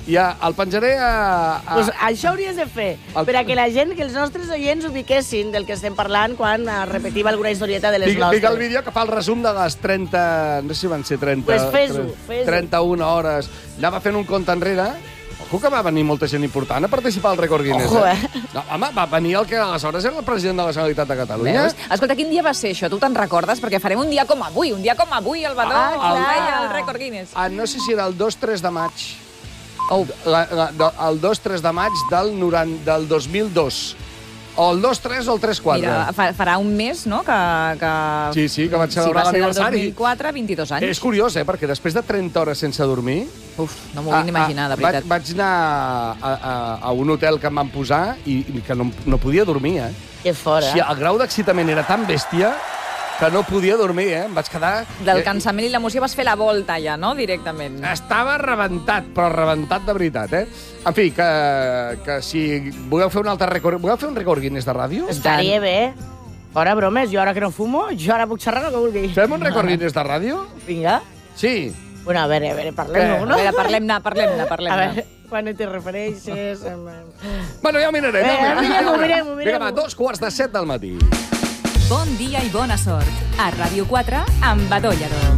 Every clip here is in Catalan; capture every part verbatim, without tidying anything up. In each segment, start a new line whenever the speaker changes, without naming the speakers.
Ja el penjaré a... a...
Pues això hauries de fer,
El-
per a que la gent, que els nostres oients ubiquessin del que estem parlant quan eh, repetim alguna historieta de les
Dic,
nostres.
dic el vídeo que fa el resum de les trenta... No sé si van ser trenta...
Pues fes-ho, fes-ho.
trenta-una hores. Anava fent un compte enrere. Ojo que va venir molta gent important a participar al Rècord Guinness.
Ojo,
eh? No, home, va venir el que aleshores era el president de la Generalitat de Catalunya.
Veus? Escolta, quin dia va ser això? Tu te'n recordes? Perquè farem un dia com avui, un dia com avui, el Badó
Ah, clar.
feia el Rècord Guinness.
Ah, no sé si era el dos tres de maig.
Oh.
La, la, de, el dos tres de maig del, noranta, del dos mil dos. O el dos tres o el tres quatre.
Mira, fa, farà un mes, no?, que... que...
Sí, sí, que vaig celebrar
sí,
l'aniversari.
va ser del dos mil quatre, vint-i-dos anys.
És curiós, eh? Perquè després de trenta hores sense dormir...
Uf, no m'ho vull ni imaginar, de veritat.
Vaig, vaig anar a, a, a un hotel que em van posar i, i que no, no podia dormir, eh?
Que fora.
Si el grau d'excitament era tan bèstia que no podia dormir, eh? Em vaig quedar...
Del cansament i l'emoció vas fer la volta, ja, no?, directament.
Estava rebentat, però rebentat de veritat, eh? En fi, que, que si voleu fer un altre rècord... Voleu fer un rècord Guinness de ràdio?
Estaria bé. Fora bromes, jo ara que no fumo, jo ara puc xerrar el que vulgui.
Fem un rècord Guinness de ràdio?
Vinga.
Sí.
Bueno, a veure, a veure, parlem-ne,
Què?
no?
A veure, parlem-ne, parlem-ne,
A
parlem-ne.
veure, quan te refereixes...
Bueno, ja ho mirarem.
Eh,
Ja ho mirarem,
mirem-ho, mirem-ho,
Vinga, va,
mirem-ho.
dos quarts de set del matí.
Bon dia i bona sort. A Ràdio quatre, amb Badó Lledó.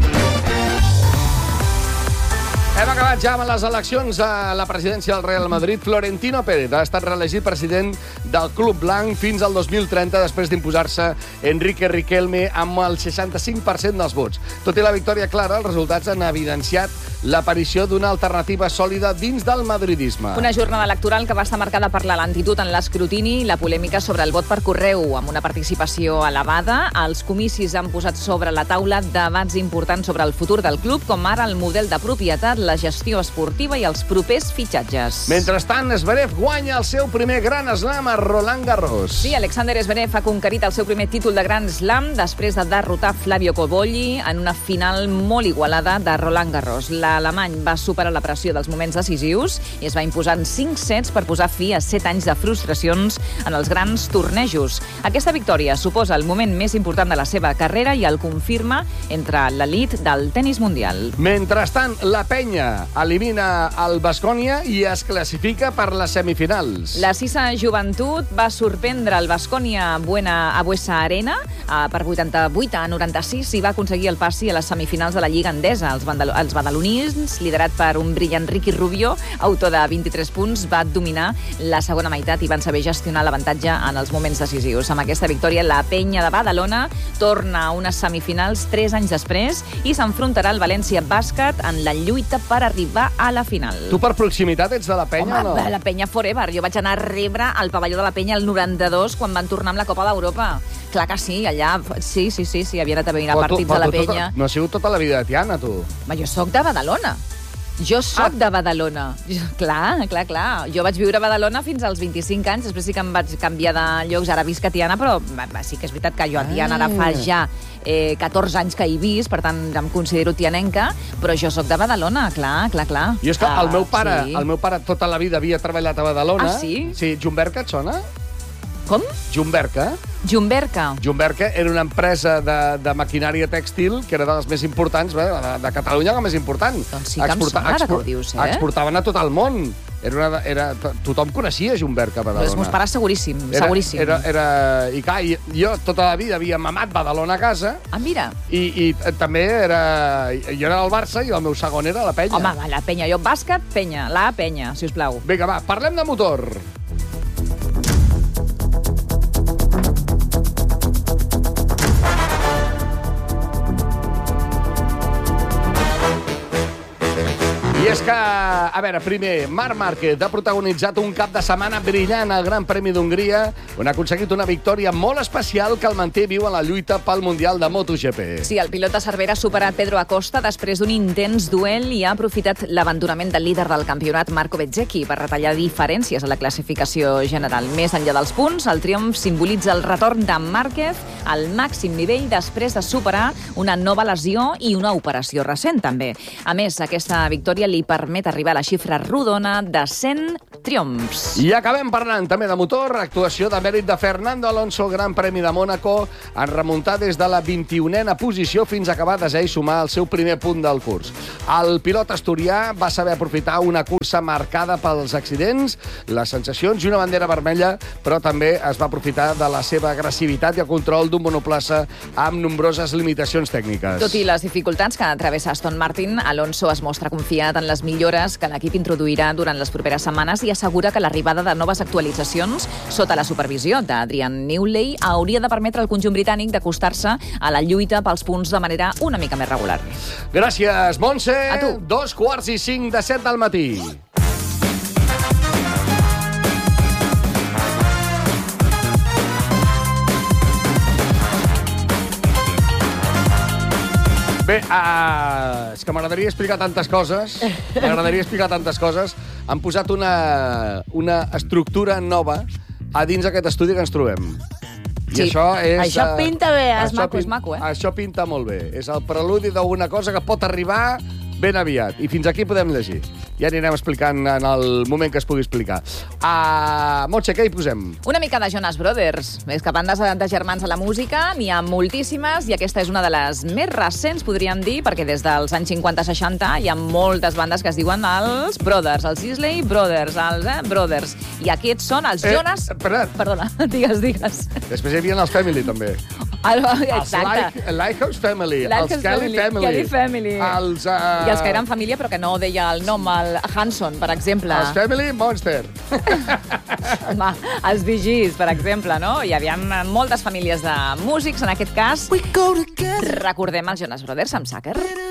Hem acabat ja amb les eleccions a la presidència del Real Madrid. Florentino Pérez ha estat reelegit president del Club Blanc fins al dos mil trenta, després d'imposar-se Enrique Riquelme amb el seixanta-cinc per cent dels vots. Tot i la victòria clara, els resultats han evidenciat l'aparició d'una alternativa sòlida dins del madridisme.
Una jornada electoral que va estar marcada per la lentitud en l'escrutini i la polèmica sobre el vot per correu. Amb una participació elevada, els comicis han posat sobre la taula debats importants sobre el futur del club, com ara el model de propietat, la gestió esportiva i els propers fitxatges.
Mentrestant, Zverev guanya el seu primer gran slam a Roland Garros.
Sí, Alexander Zverev ha conquerit el seu primer títol de Grand Slam després de derrotar Flavio Cobolli en una final molt igualada de Roland Garros. L'alemany va superar la pressió dels moments decisius i es va imposar en cinc sets per posar fi a set anys de frustracions en els grans tornejos. Aquesta victòria suposa el moment més important de la seva carrera i el confirma entre l'elit del tenis mundial.
Mentrestant, la penya elimina el Baskonia i es classifica per les semifinals.
La Sisa Joventut va sorprendre el Baskonia Buena a Buesa Arena eh, per vuitanta-vuit a noranta-sis i va aconseguir el passi a les semifinals de la Lliga Endesa. Els, bandal els badalonins, liderat per un brillant Ricky Rubio, autor de vint-i-tres punts, va dominar la segona meitat i van saber gestionar l'avantatge en els moments decisius. Amb aquesta victòria, la penya de Badalona torna a unes semifinals tres anys després i s'enfrontarà al València Bàsquet en la lluita per arribar a la final.
Tu per proximitat ets de la penya
Home,
o no?
la penya forever. Jo vaig anar a rebre al pavelló de la penya el noranta-dos quan van tornar amb la Copa d'Europa. Clar que sí, allà... Sí, sí, sí, sí havia anat a veure
Però tu-
partits de
però
la
tu tota-
penya.
No ha sigut tota la vida de Tiana, tu.
Ma, jo sóc de Badalona. Jo sóc
Ah.
de Badalona. Jo, clar, clar, clar. Jo vaig viure a Badalona fins als vint-i-cinc anys, després sí que em vaig canviar de llocs, ara visc a Tiana, però va, va, sí que és veritat que jo a Tiana ara fa ja eh, catorze anys que hi visc, per tant em considero tianenca, però jo sóc de Badalona, clar, clar, clar.
I és que el
Ah,
meu pare,
sí.
el meu pare tota la vida havia treballat a Badalona.
Ah, sí?
Sí, Jumberca et sona?
Com?
Jumberca.
Jumberca.
Jumberca era una empresa de, de maquinària tèxtil que era de les més importants, bé, de, de Catalunya la més important.
Doncs sí que em sona ara que ho dius, eh?
Exportaven a tot el món. Era una, era, tothom coneixia Jumberca a Badalona.
Els meus pares seguríssim,
Era,
seguríssim.
era, era, I clar, i- jo tota la vida havia mamat Badalona a casa
Ah, mira.
i, i també era... Jo era el Barça i el meu segon era la penya.
Home, va, la penya. Jo, bàsquet, penya. La penya, si us plau.
Vinga, va, parlem de motor. I és que, a veure, primer, Marc Márquez ha protagonitzat un cap de setmana brillant al Gran Premi d'Hongria, on ha aconseguit una victòria molt especial que el manté viu en la lluita pel Mundial de MotoGP.
Sí, el pilot de Cervera ha superat Pedro Acosta després d'un intens duel i ha aprofitat l'abandonament del líder del campionat, Marco Bezzecchi, per retallar diferències a la classificació general. Més enllà dels punts, el triomf simbolitza el retorn de Márquez al màxim nivell després de superar una nova lesió i una operació recent, també. A més, aquesta victòria li permet arribar a la xifra rodona de cent triomfs.
I acabem parlant també de motor, actuació de mèrit de Fernando Alonso al Gran Premi de Mònaco, en remuntar des de la vint-i-unena posició fins a acabar desè i sumar el seu primer punt del curs. El pilot asturià va saber aprofitar una cursa marcada pels accidents, les sensacions i una bandera vermella, però també es va aprofitar de la seva agressivitat i el control d'un monoplaça amb nombroses limitacions tècniques.
Tot i les dificultats que travessa Aston Martin, Alonso es mostra confiat en les millores que l'equip introduirà durant les properes setmanes i assegura que l'arribada de noves actualitzacions sota la supervisió d'Adrian Newley hauria de permetre al conjunt britànic d'acostar-se a la lluita pels punts de manera una mica més regular.
Gràcies, Montse.
A tu.
Dos quarts i cinc de set del matí. Bé, uh, és que m'agradaria explicar tantes coses. M'agradaria explicar tantes coses. Han posat una, una estructura nova a dins aquest estudi que ens trobem. I
Sí.
això és...
Això
eh,
pinta bé, eh?
És maco, és maco, eh?
Això pinta molt bé. És el preludi d'una cosa que pot arribar ben aviat. I fins aquí podem llegir. Ja anirem explicant en el moment que es pugui explicar. Uh, Montse, què hi posem?
Una mica de Jonas Brothers. És que bandes de germans a la música n'hi ha moltíssimes i aquesta és una de les més recents, podríem dir, perquè des dels anys cinquanta seixanta hi ha moltes bandes que es diuen els Brothers, els Isley Brothers, els eh, Brothers. I aquests són els
Eh,
Jonas...
espera't.
Perdona, digues, digues.
Després hi havia els Family, també.
El,
Els
exacte.
Like, Likehouse Family,
Likehouse
els Kelly
Family,
Family.
Kelly Family.
Els, uh,
I els que eren família però que no deia el nom, el Hanson, per exemple.
Els Family Monster.
Home, els Bee Gees, per exemple, no? Hi havia moltes famílies de músics, en aquest cas. Recordem els Jonas Brothers amb Sucker.